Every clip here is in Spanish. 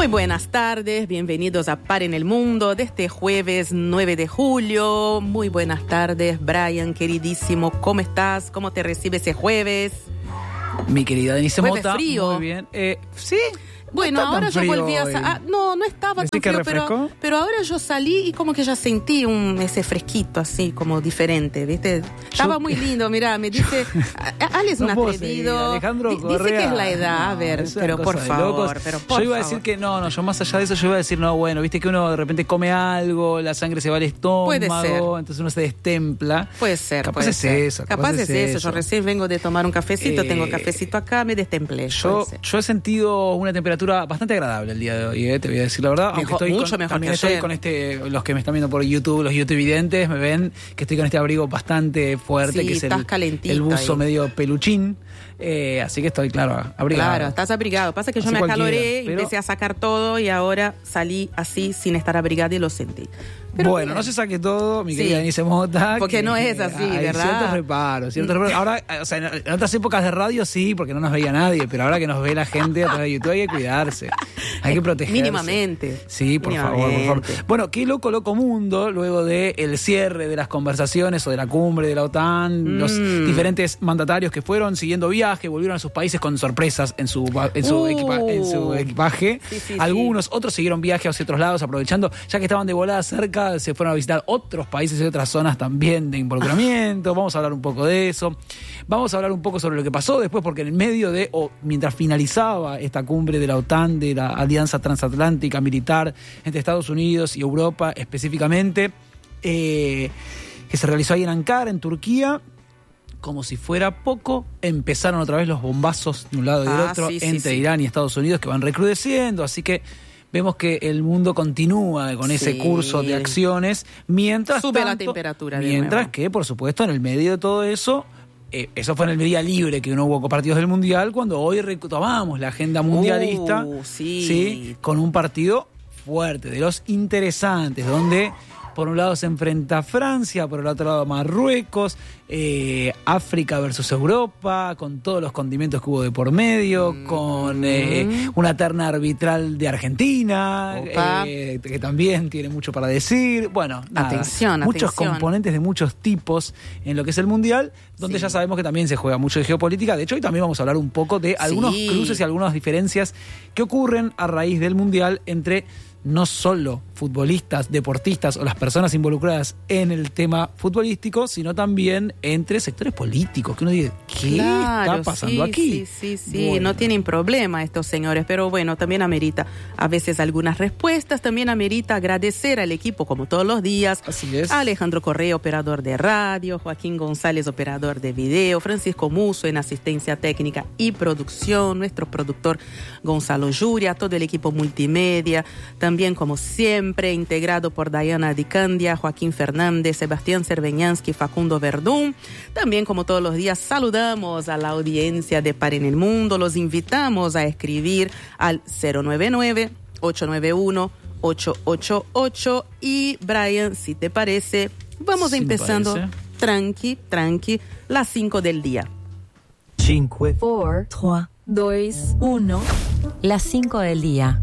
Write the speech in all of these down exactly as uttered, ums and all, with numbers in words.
Muy buenas tardes, bienvenidos a Par en el Mundo de este jueves nueve de julio. Muy buenas tardes, Brian, queridísimo, ¿cómo estás? ¿Cómo te recibe ese jueves? Mi querida Denise Jueves Mota, frío. muy bien. Eh, sí. Bueno, no ahora yo volví a... hoy. Sa- ah, no, no estaba tan ¿Decís que frío, refrescó? pero, pero ahora yo salí y como que ya sentí un, ese fresquito así, como diferente, ¿viste? Estaba Yo- muy lindo, mirá, me dice... a- Ale es un No puedo atrevido. seguir, Alejandro Di- dice Correa, que es la edad, a no, ver, es una pero cosa por de favor, locos. pero por Yo iba a favor. decir que no, no, yo más allá de eso, yo iba a decir, no, bueno, viste que uno de repente come algo, la sangre se va al estómago, Puede ser. entonces uno se destempla. Puede ser, Capaz puede es ser. eso, Capaz, capaz es es eso. eso. Yo recién vengo de tomar un cafecito, Eh, tengo cafecito acá, me destemplé. Yo, puede ser. yo he sentido una temperatura bastante agradable el día de hoy, eh, te voy a decir la verdad. Aunque Mejor- estoy mucho con, mejor también que estoy ayer. con este, los que me están viendo por YouTube, los YouTubevidentes, me ven que estoy con este abrigo bastante fuerte, Sí, que es estás el, calentito el buzo ahí. medio peluchín. Eh, así que estoy, claro, abrigado. Claro, estás abrigado. Pasa que yo Así me acaloré, cualquiera, pero- empecé a sacar todo y ahora salí así sin estar abrigada y lo sentí. Pero bueno, bien. no se saque todo, mi Sí. querida Denise Mota. Porque que no es así, hay ¿verdad? ciertos reparos, ciertos reparos. Ahora, o sea, en, en otras épocas de radio sí, porque no nos veía nadie, pero ahora que nos ve la gente a través de YouTube hay que cuidarse, hay que protegerse. Mínimamente. Sí, por favor, por Mínimamente. favor. Bueno, qué loco, loco mundo, luego del el cierre de las conversaciones o de la cumbre de la OTAN, Mm. los diferentes mandatarios que fueron siguiendo viaje, volvieron a sus países con sorpresas en su, en su, Uh. equipa- en su equipaje. Sí, sí, Algunos, otros siguieron viaje hacia otros lados, aprovechando, ya que estaban de volada cerca, se fueron a visitar otros países y otras zonas también de involucramiento. Vamos a hablar un poco de eso. Vamos a hablar un poco sobre lo que pasó después, porque en el medio de, o mientras finalizaba esta cumbre de la OTAN, de la Alianza Transatlántica Militar entre Estados Unidos y Europa específicamente, eh, que se realizó ahí en Ankara, en Turquía, como si fuera poco, empezaron otra vez los bombazos de un lado y del Ah, otro sí, sí, entre sí. Irán y Estados Unidos, que van recrudeciendo, así que vemos que el mundo continúa con ese Sí. curso de acciones, mientras Sube la tanto, temperatura de mientras nuevo. que, por supuesto, en el medio de todo eso, eh, eso fue en el día libre, que no hubo partidos del Mundial, cuando hoy retomamos la agenda mundialista, Uh, sí. ¿sí? Con un partido fuerte, de los interesantes, donde por un lado se enfrenta Francia, por el otro lado Marruecos, eh, África versus Europa, con todos los condimentos que hubo de por medio, Mm. con eh, una terna arbitral de Argentina, Opa. eh, que también tiene mucho para decir. Bueno, nada, Atención, muchos atención. componentes de muchos tipos en lo que es el Mundial, donde Sí. ya sabemos que también se juega mucho de geopolítica. De hecho, hoy también vamos a hablar un poco de algunos Sí. cruces y algunas diferencias que ocurren a raíz del Mundial entre no solo futbolistas, deportistas o las personas involucradas en el tema futbolístico, sino también entre sectores políticos, que uno dice, ¿qué Claro, está pasando sí, aquí? Sí, sí, sí, Bueno. no tienen problema estos señores, pero bueno, también amerita a veces algunas respuestas, también amerita agradecer al equipo como todos los días, Así es. a Alejandro Correa, operador de radio, Joaquín González, operador de video, Francisco Musso en asistencia técnica y producción, nuestro productor Gonzalo Yuria, todo el equipo multimedia, también como siempre integrado por Diana Dicandia, Joaquín Fernández, Sebastián Cerveñansky, Facundo Verdún. También como todos los días saludamos a la audiencia de Par en el Mundo, los invitamos a escribir al cero nueve nueve, ocho nueve uno, ocho ocho ocho y Brian, si te parece, vamos Sí, me empezando parece. tranqui, tranqui, las cinco del día. cinco, cuatro, tres, dos, uno. Las cinco del día.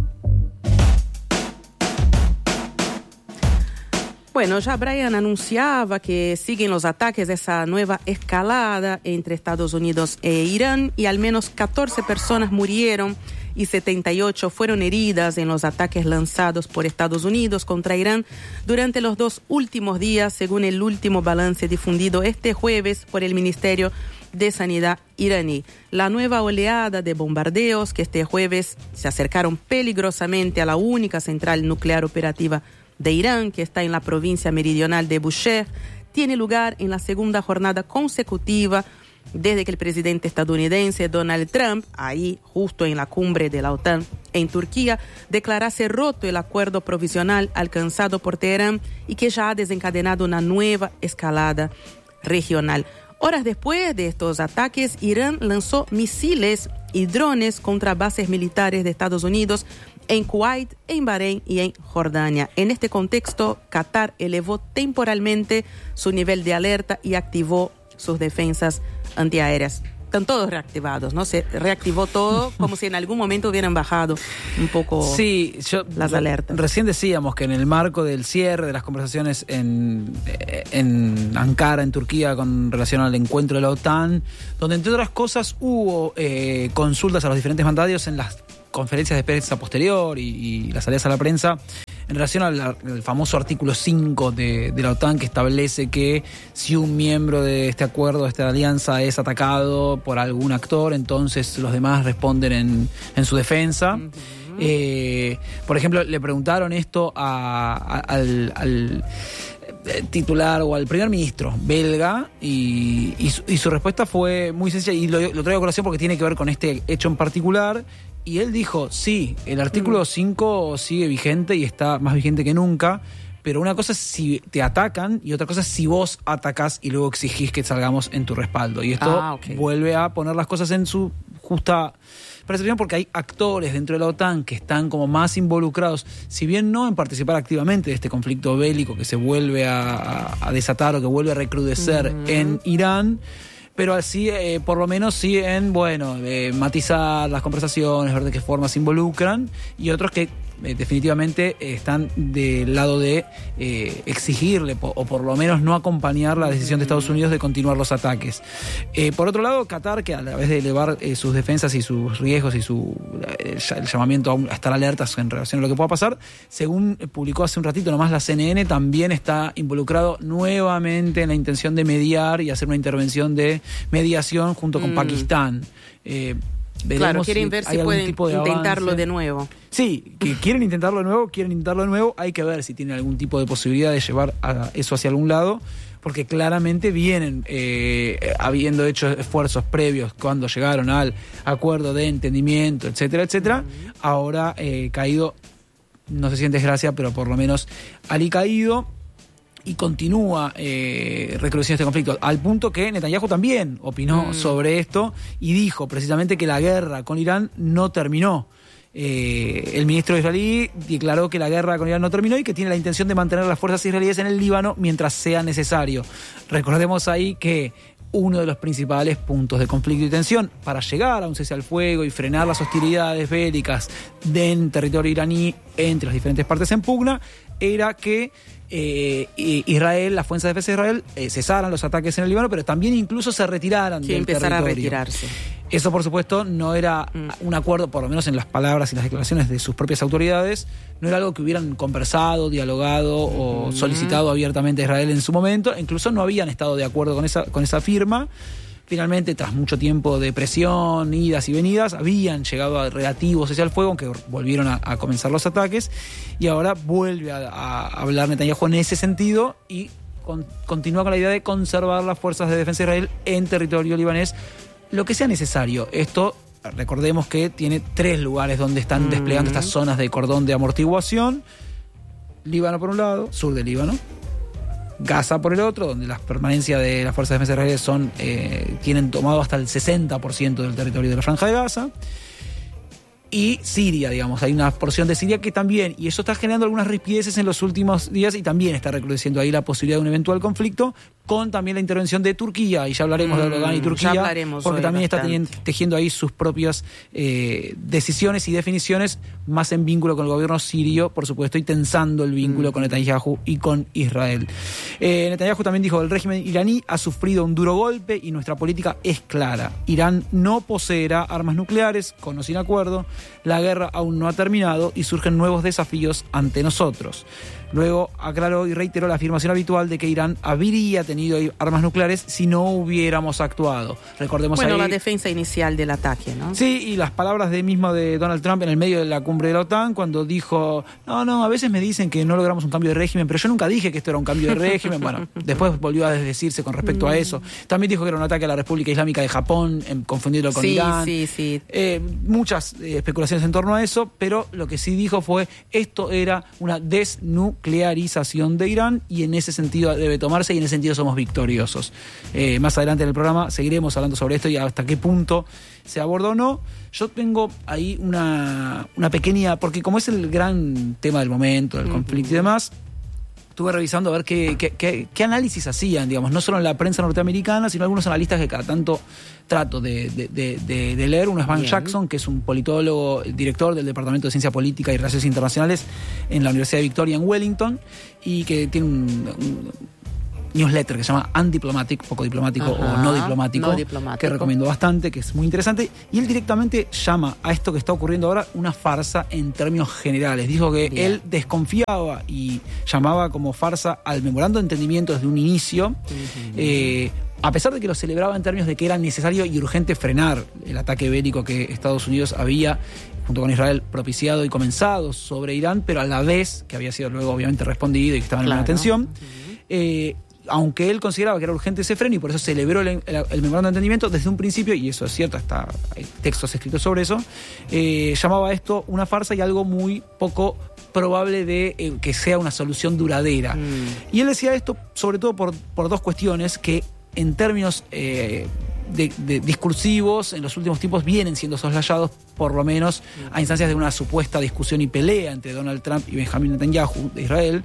Bueno, ya Brian anunciaba que siguen los ataques de esa nueva escalada entre Estados Unidos e Irán y al menos catorce personas murieron y setenta y ocho fueron heridas en los ataques lanzados por Estados Unidos contra Irán durante los dos últimos días, según el último balance difundido este jueves por el Ministerio de Sanidad iraní. La nueva oleada de bombardeos que este jueves se acercaron peligrosamente a la única central nuclear operativa de Irán, que está en la provincia meridional de Bushehr, tiene lugar en la segunda jornada consecutiva desde que el presidente estadounidense Donald Trump, ahí justo en la cumbre de la OTAN en Turquía, declarase roto el acuerdo provisional alcanzado por Teherán y que ya ha desencadenado una nueva escalada regional. Horas después de estos ataques, Irán lanzó misiles y drones contra bases militares de Estados Unidos en Kuwait, en Bahrein y en Jordania. En este contexto, Qatar elevó temporalmente su nivel de alerta y activó sus defensas antiaéreas. están todos reactivados, ¿no? Se reactivó todo como si en algún momento hubieran bajado un poco sí, yo, las alertas. Recién decíamos que en el marco del cierre de las conversaciones en, en Ankara, en Turquía, con relación al encuentro de la OTAN, donde entre otras cosas hubo eh, consultas a los diferentes mandatarios en las conferencias de prensa posterior y, y las salidas a la prensa, en relación al, al famoso artículo cinco de, de la OTAN, que establece que si un miembro de este acuerdo, de esta alianza, es atacado por algún actor, entonces los demás responden en, en su defensa. Uh-huh. Eh, por ejemplo, le preguntaron esto a, a, al, al titular o al primer ministro belga y, y, su, y su respuesta fue muy sencilla, y lo, lo traigo a colación porque tiene que ver con este hecho en particular. Y él dijo, sí, el artículo cinco sigue vigente y está más vigente que nunca, pero una cosa es si te atacan y otra cosa es si vos atacás y luego exigís que salgamos en tu respaldo. Y esto ah, okay. vuelve a poner las cosas en su justa percepción, porque hay actores dentro de la OTAN que están como más involucrados, si bien no en participar activamente de este conflicto bélico que se vuelve a, a, a desatar o que vuelve a recrudecer uh-huh. en Irán, pero así, eh, por lo menos sí en, bueno, eh, matizar las conversaciones, ver de qué forma se involucran, y otros que eh, definitivamente eh, están del lado de eh, exigirle, po, o por lo menos no acompañar la decisión de Estados Unidos de continuar los ataques. Eh, por otro lado, Qatar, que a la vez de elevar eh, sus defensas y sus riesgos y su eh, el llamamiento a estar alertas en relación a lo que pueda pasar, según publicó hace un ratito nomás la C N N, también está involucrado nuevamente en la intención de mediar y hacer una intervención de mediación junto con mm. Pakistán. Eh, claro, quieren si ver si pueden intentarlo avance. de nuevo. Sí, que quieren intentarlo de nuevo, quieren intentarlo de nuevo, hay que ver si tienen algún tipo de posibilidad de llevar a eso hacia algún lado, porque claramente vienen eh, habiendo hecho esfuerzos previos cuando llegaron al acuerdo de entendimiento, etcétera, etcétera, mm. ahora eh, caído, no sé si en desgracia, pero por lo menos alicaído, y continúa eh, recrudeciendo este conflicto, al punto que Netanyahu también opinó mm. sobre esto y dijo precisamente que la guerra con Irán no terminó. Eh, el ministro israelí declaró que la guerra con Irán no terminó y que tiene la intención de mantener las fuerzas israelíes en el Líbano mientras sea necesario. Recordemos ahí que uno de los principales puntos de conflicto y tensión para llegar a un cese al fuego y frenar las hostilidades bélicas en territorio iraní entre las diferentes partes en pugna era que eh, Israel, las fuerzas de defensa de Israel eh, cesaran los ataques en el Líbano, pero también incluso se retiraran sí, del empezar territorio. a retirarse. Eso, por supuesto, no era mm. un acuerdo, por lo menos en las palabras y las declaraciones de sus propias autoridades, no era algo que hubieran conversado, dialogado mm. o solicitado abiertamente a Israel en su momento. Incluso no habían estado de acuerdo con esa, con esa firma. Finalmente, tras mucho tiempo de presión, idas y venidas, habían llegado a relativos hacia el fuego, aunque volvieron a, a comenzar los ataques, y ahora vuelve a, a hablar Netanyahu en ese sentido y con, continúa con la idea de conservar las fuerzas de defensa de Israel en territorio libanés, lo que sea necesario. Esto, recordemos que tiene tres lugares donde están mm. desplegando estas zonas de cordón de amortiguación: Líbano por un lado, sur del Líbano, Gaza por el otro, donde las permanencias de las fuerzas de defensa israelíes son, eh, tienen tomado hasta el sesenta por ciento del territorio de la Franja de Gaza, y Siria, digamos, hay una porción de Siria que también, y eso está generando algunas rispideces en los últimos días y también está recrudeciendo ahí la posibilidad de un eventual conflicto, con también la intervención de Turquía, y ya hablaremos mm, de Erdogan y Turquía, porque también está teniendo, tejiendo ahí sus propias eh, decisiones y definiciones, más en vínculo con el gobierno sirio, por supuesto, y tensando el vínculo mm. con Netanyahu y con Israel. Eh, Netanyahu también dijo: el régimen iraní ha sufrido un duro golpe y nuestra política es clara. Irán no poseerá armas nucleares, con o sin acuerdo. La guerra aún no ha terminado y surgen nuevos desafíos ante nosotros. Luego aclaró y reiteró la afirmación habitual de que Irán habría tenido armas nucleares si no hubiéramos actuado. Recordemos bueno, ahí... la defensa inicial del ataque, ¿no? Sí, y las palabras de mismo de Donald Trump en el medio de la cumbre de la OTAN, cuando dijo: no, no, a veces me dicen que no logramos un cambio de régimen, pero yo nunca dije que esto era un cambio de régimen. Bueno, después volvió a desdecirse con respecto a eso. También dijo que era un ataque a la República Islámica de Japón, confundido con sí, Irán. Sí, sí, eh, Muchas eh, especulaciones en torno a eso, pero lo que sí dijo fue: esto era una desnuclearización de Irán, y en ese sentido debe tomarse, y en ese sentido somos victoriosos. Eh, más adelante en el programa seguiremos hablando sobre esto y hasta qué punto se aborda o no. Yo tengo ahí una, una pequeña, porque como es el gran tema del momento, del conflicto y demás, estuve revisando a ver qué, qué, qué, qué análisis hacían, digamos, no solo en la prensa norteamericana, sino algunos analistas que cada tanto trato de, de, de, de, de leer. Uno es Van Bien. Jackson, que es un politólogo, director del Departamento de Ciencia Política y Relaciones Internacionales en la Universidad de Victoria en Wellington, y que tiene un, un newsletter que se llama Undiplomatic, poco diplomático, Ajá, o no diplomático, no diplomático, que recomiendo bastante, que es muy interesante. Y él directamente llama a esto que está ocurriendo ahora una farsa en términos generales. Dijo que Bien. él desconfiaba y llamaba como farsa al memorando de entendimiento desde un inicio, uh-huh. eh, a pesar de que lo celebraba en términos de que era necesario y urgente frenar el ataque bélico que Estados Unidos había, junto con Israel, propiciado y comenzado sobre Irán, pero a la vez, que había sido luego obviamente respondido y que estaba en Claro. buena tensión, Uh-huh. eh, aunque él consideraba que era urgente ese freno y por eso celebró el, el, el memorando de entendimiento desde un principio, y eso es cierto, hasta hay textos escritos sobre eso, eh, llamaba a esto una farsa y algo muy poco probable de eh, que sea una solución duradera. Mm. Y él decía esto sobre todo por, por dos cuestiones que en términos eh, de, de discursivos en los últimos tiempos vienen siendo soslayados, por lo menos mm. a instancias de una supuesta discusión y pelea entre Donald Trump y Benjamin Netanyahu de Israel.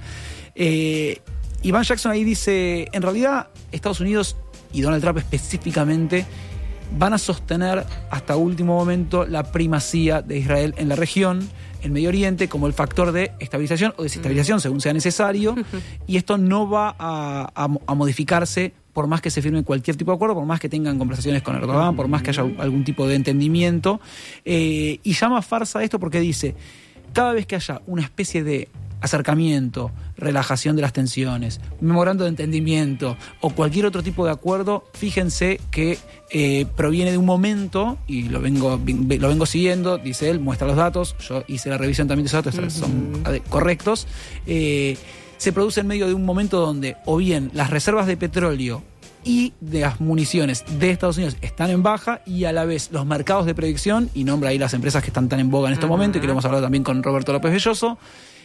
Eh, Y Van Jackson ahí dice, en realidad Estados Unidos y Donald Trump específicamente van a sostener hasta último momento la primacía de Israel en la región, en Medio Oriente, como el factor de estabilización o desestabilización, mm. según sea necesario, y esto no va a, a, a modificarse por más que se firme cualquier tipo de acuerdo, por más que tengan conversaciones con Erdogan, por más que haya algún tipo de entendimiento. Eh, y llama farsa esto porque dice, cada vez que haya una especie de acercamiento, relajación de las tensiones, memorando de entendimiento o cualquier otro tipo de acuerdo, fíjense que eh, proviene de un momento, y lo vengo, lo vengo siguiendo, dice él, muestra los datos, yo hice la revisión también de esos datos, uh-huh. son correctos, eh, se produce en medio de un momento donde o bien las reservas de petróleo y de las municiones de Estados Unidos están en baja, y a la vez los mercados de predicción, y nombra ahí las empresas que están tan en boga en este uh-huh. momento, y que lo hemos hablado también con Roberto López Belloso,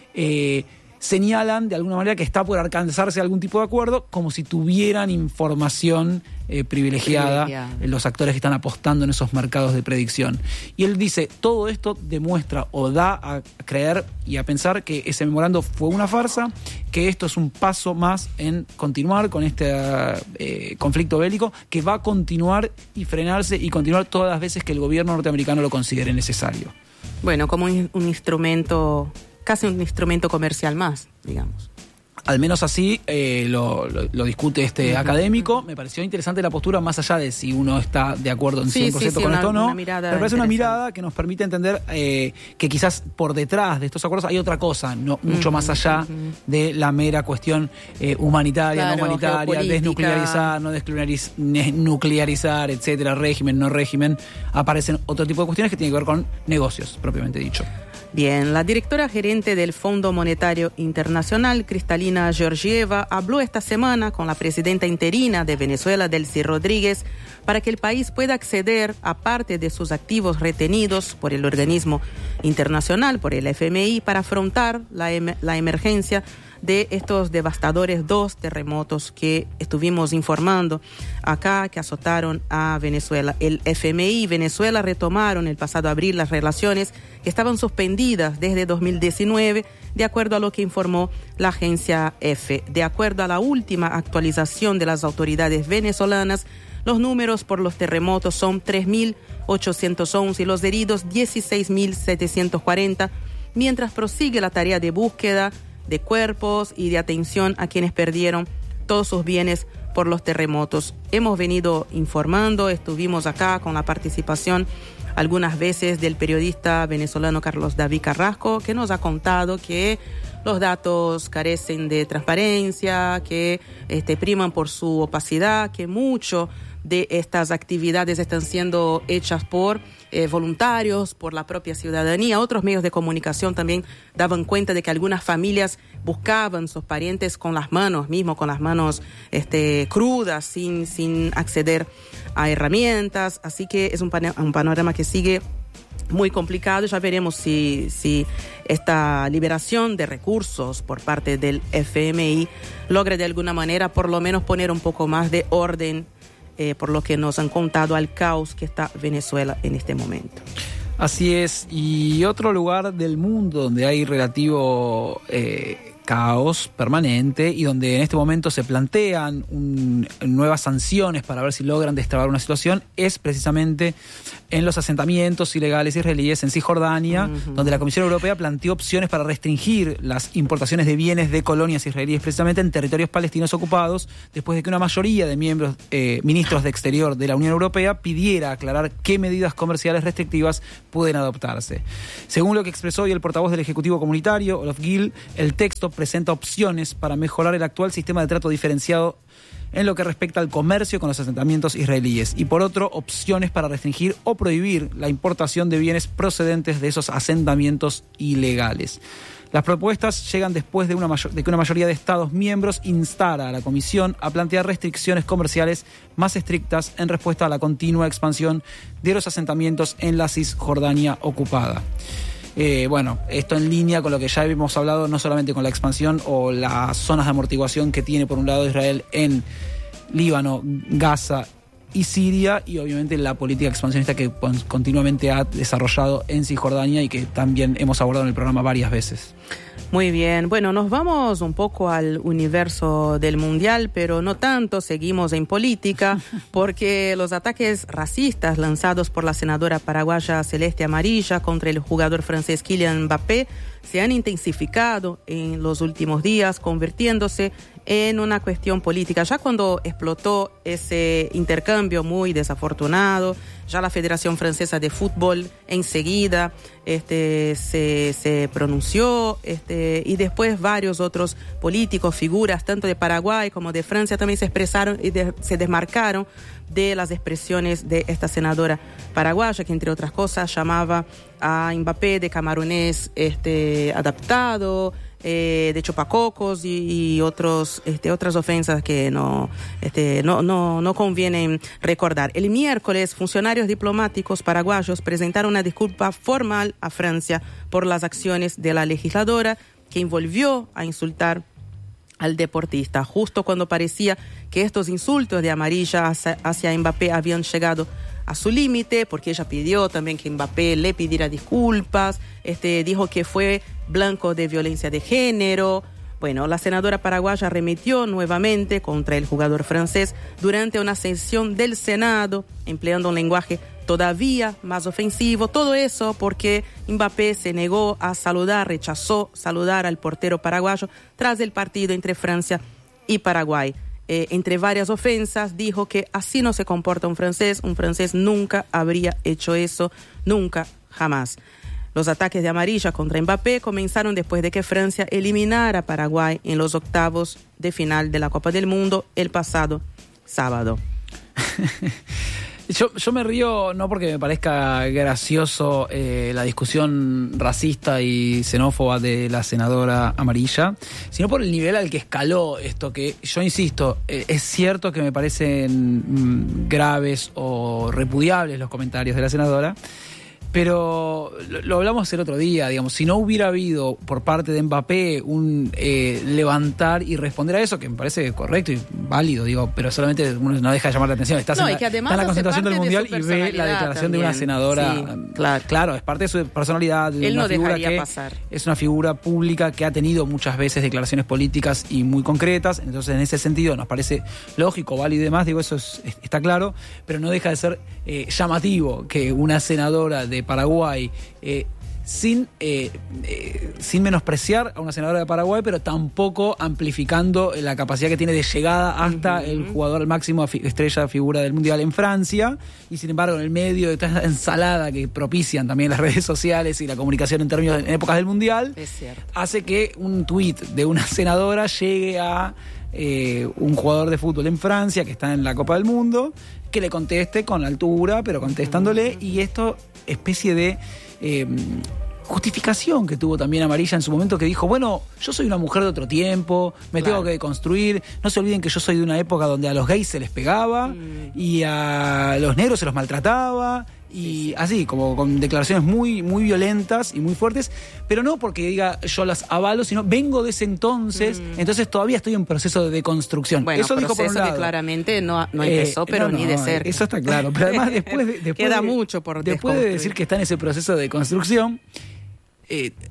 Eh, señalan de alguna manera que está por alcanzarse algún tipo de acuerdo, como si tuvieran información eh, privilegiada Privilegiada. los actores que están apostando en esos mercados de predicción. Y él dice, todo esto demuestra o da a creer y a pensar que ese memorando fue una farsa, que esto es un paso más en continuar con este eh, conflicto bélico, que va a continuar y frenarse y continuar todas las veces que el gobierno norteamericano lo considere necesario. Bueno, como un, un instrumento, casi un instrumento comercial más, digamos. Al menos así eh, lo, lo, lo discute este uh-huh. académico. Me pareció interesante la postura, más allá de si uno está de acuerdo en sí, cien por ciento sí, sí, con una, esto o no. Una mirada me parece una mirada que nos permite entender eh, que quizás por detrás de estos acuerdos hay otra cosa, no uh-huh, mucho más allá uh-huh. de la mera cuestión eh, humanitaria, claro, no humanitaria, desnuclearizar, no desnuclearizar, etcétera, régimen, no régimen. Aparecen otro tipo de cuestiones que tienen que ver con negocios, propiamente dicho. Bien, la directora gerente del Fondo Monetario Internacional, Cristalina Georgieva, habló esta semana con la presidenta interina de Venezuela, Delcy Rodríguez, para que el país pueda acceder a parte de sus activos retenidos por el organismo internacional, por el F M I, para afrontar la, em- la emergencia de estos devastadores dos terremotos que estuvimos informando acá, que azotaron a Venezuela. El F M I y Venezuela retomaron el pasado abril las relaciones que estaban suspendidas desde dos mil diecinueve, de acuerdo a lo que informó la agencia EFE. De acuerdo a la última actualización de las autoridades venezolanas, los números por los terremotos son tres mil ochocientos once y los heridos dieciséis mil setecientos cuarenta, mientras prosigue la tarea de búsqueda de cuerpos y de atención a quienes perdieron todos sus bienes por los terremotos. Hemos venido informando, estuvimos acá con la participación algunas veces del periodista venezolano Carlos David Carrasco, que nos ha contado que los datos carecen de transparencia, que este, priman por su opacidad, que mucho de estas actividades están siendo hechas por eh, voluntarios, por la propia ciudadanía. Otros medios de comunicación también daban cuenta de que algunas familias buscaban sus parientes con las manos, mismo con las manos este, crudas, sin, sin acceder a herramientas. Así que es un, pan- un panorama que sigue muy complicado. Ya veremos si, si esta liberación de recursos por parte del F M I logra de alguna manera por lo menos poner un poco más de orden, eh, por lo que nos han contado, al caos que está Venezuela en este momento. Así es. Y otro lugar del mundo donde hay relativo eh, caos permanente y donde en este momento se plantean un, nuevas sanciones para ver si logran destrabar una situación, es precisamente en los asentamientos ilegales israelíes en Cisjordania, uh-huh. donde la Comisión Europea planteó opciones para restringir las importaciones de bienes de colonias israelíes precisamente en territorios palestinos ocupados, después de que una mayoría de miembros, eh, ministros de Exterior de la Unión Europea pidiera aclarar qué medidas comerciales restrictivas pueden adoptarse. Según lo que expresó hoy el portavoz del Ejecutivo Comunitario, Olof Gil, el texto presenta opciones para mejorar el actual sistema de trato diferenciado en lo que respecta al comercio con los asentamientos israelíes y, por otro, opciones para restringir o prohibir la importación de bienes procedentes de esos asentamientos ilegales. Las propuestas llegan después de, una mayor, de que una mayoría de Estados miembros instara a la Comisión a plantear restricciones comerciales más estrictas en respuesta a la continua expansión de los asentamientos en la Cisjordania ocupada. Eh, bueno, esto en línea con lo que ya hemos hablado, no solamente con la expansión o las zonas de amortiguación que tiene por un lado Israel en Líbano, Gaza y Siria, y obviamente la política expansionista que continuamente ha desarrollado en Cisjordania y que también hemos abordado en el programa varias veces. Muy bien, bueno, nos vamos un poco al universo del mundial, pero no tanto, seguimos en política, porque los ataques racistas lanzados por la senadora paraguaya Celeste Amarilla contra el jugador francés Kylian Mbappé se han intensificado en los últimos días, convirtiéndose en una cuestión política. Ya cuando explotó ese intercambio muy desafortunado, ya la Federación Francesa de Fútbol enseguida este, se, se pronunció este, y después varios otros políticos, figuras tanto de Paraguay como de Francia también se expresaron y de, se desmarcaron de las expresiones de esta senadora paraguaya, que entre otras cosas llamaba a Mbappé de camaronés este, adaptado, eh, de chupacocos y, y otros, este, otras ofensas que no, este, no, no, no convienen recordar. El miércoles, funcionarios diplomáticos paraguayos presentaron una disculpa formal a Francia por las acciones de la legisladora que envolvió a insultar al deportista, justo cuando parecía que estos insultos de Amarilla hacia, hacia Mbappé habían llegado a su límite, porque ella pidió también que Mbappé le pidiera disculpas, este, dijo que fue blanco de violencia de género. Bueno, la senadora paraguaya arremetió nuevamente contra el jugador francés durante una sesión del Senado, empleando un lenguaje todavía más ofensivo. Todo eso porque Mbappé se negó a saludar, rechazó saludar al portero paraguayo tras el partido entre Francia y Paraguay. Eh, entre varias ofensas, dijo que así no se comporta un francés. Un francés nunca habría hecho eso, nunca, jamás. Los ataques de Amarilla contra Mbappé comenzaron después de que Francia eliminara a Paraguay en los octavos de final de la Copa del Mundo el pasado sábado. Yo, yo me río no porque me parezca gracioso eh, la discusión racista y xenófoba de la senadora Amarilla, sino por el nivel al que escaló esto, que yo insisto, eh, es cierto que me parecen mm, graves o repudiables los comentarios de la senadora, pero lo, lo hablamos el otro día, digamos, si no hubiera habido por parte de Mbappé un eh, levantar y responder a eso, que me parece correcto y válido, digo, pero solamente uno no deja de llamar la atención. Estás no, en, y que la, además está en la concentración del Mundial de y ve la declaración también. de una senadora. Sí, claro. claro, es parte de su personalidad. De Él una no figura dejaría que pasar. Es una figura pública que ha tenido muchas veces declaraciones políticas y muy concretas, entonces en ese sentido nos parece lógico, válido y demás, digo, eso es, está claro, pero no deja de ser eh, llamativo que una senadora de Paraguay Eh, sin, eh, eh, sin menospreciar a una senadora de Paraguay, pero tampoco amplificando la capacidad que tiene de llegada hasta uh-huh. el jugador máximo estrella figura del Mundial en Francia, y sin embargo en el medio de toda esta ensalada que propician también las redes sociales y la comunicación en términos de, en épocas del Mundial, es cierto, hace que un tuit de una senadora llegue a eh, un jugador de fútbol en Francia que está en la Copa del Mundo, que le conteste con altura, pero contestándole, uh-huh. y esto especie de Eh, justificación que tuvo también Amarilla en su momento, que dijo, bueno, yo soy una mujer de otro tiempo, me claro. tengo que deconstruir, no se olviden que yo soy de una época donde a los gays se les pegaba mm. y a los negros se los maltrataba, y sí, sí. así, como con declaraciones muy, muy violentas y muy fuertes, pero no porque diga yo las avalo, sino vengo de ese entonces, mm. entonces todavía estoy en proceso de deconstrucción. Bueno, eso dijo por un lado. Que claramente no, no empezó, eh, pero no, no, ni de cerca. Eso está claro, pero además después de, después queda de, mucho por después de decir que está en ese proceso de construcción, eh,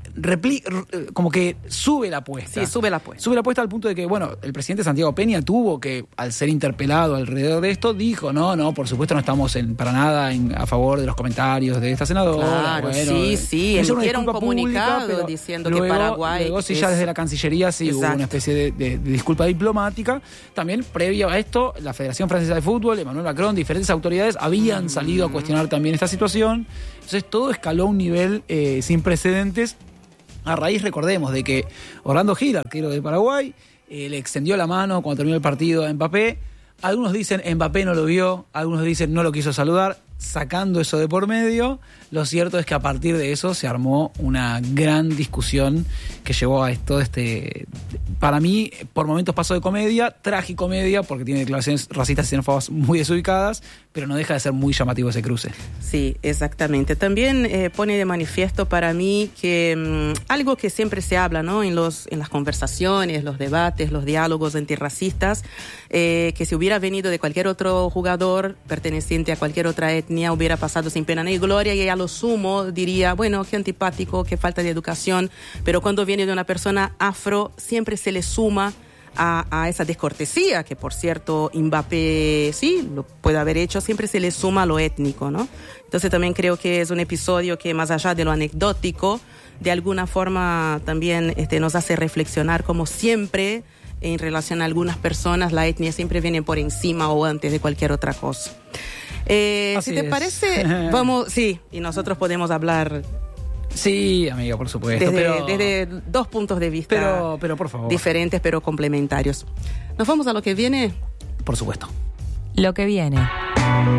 repli- r- como que sube la apuesta. Sí, sube la apuesta. Sube la apuesta al punto de que, bueno, el presidente Santiago Peña tuvo que, al ser interpelado alrededor de esto, dijo, no, no, por supuesto no estamos en, para nada en, a favor de los comentarios de esta senadora. Claro, bueno, sí, eh, sí, hizo una emitieron un disculpa comunicado pública, pero diciendo luego, que Paraguay Luego sí es- ya desde la Cancillería sí Exacto. hubo una especie de, de- de disculpa diplomática. También, previo a esto, la Federación Francesa de Fútbol, Emmanuel Macron, diferentes autoridades habían salido a cuestionar también esta situación. Entonces todo escaló a un nivel eh, sin precedentes. A raíz, recordemos, de que Orlando Gil, arquero de Paraguay, eh, le extendió la mano cuando terminó el partido a Mbappé. Algunos dicen Mbappé no lo vio, algunos dicen no lo quiso saludar. Sacando eso de por medio, lo cierto es que a partir de eso se armó una gran discusión que llevó a esto, este, para mí, por momentos pasó de comedia, tragicomedia, porque tiene declaraciones racistas y xenófobas muy desubicadas, pero no deja de ser muy llamativo ese cruce. Sí, exactamente. También eh, pone de manifiesto para mí que mmm, algo que siempre se habla, ¿no? En los en las conversaciones, los debates, los diálogos antirracistas, eh, que si hubiera venido de cualquier otro jugador perteneciente a cualquier otra etnia, hubiera pasado sin pena ni gloria, y a lo sumo diría, bueno, qué antipático, qué falta de educación, pero cuando viene de una persona afro, siempre se le suma A, a esa descortesía, que por cierto Mbappé sí lo puede haber hecho, siempre se le suma lo étnico, ¿no? Entonces también creo que es un episodio que, más allá de lo anecdótico, de alguna forma también este, nos hace reflexionar, como siempre en relación a algunas personas la etnia siempre viene por encima o antes de cualquier otra cosa. Eh, si te es. parece, vamos, sí, y nosotros podemos hablar Sí, amiga, por supuesto. desde, pero, desde dos puntos de vista pero, pero por favor. diferentes pero complementarios. ¿Nos vamos a lo que viene? Por supuesto. Lo que viene.